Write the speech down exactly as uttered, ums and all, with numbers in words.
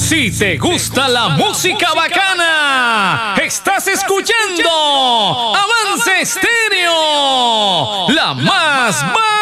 Si te gusta la música bacana, estás escuchando Avance Estéreo, la más bacana.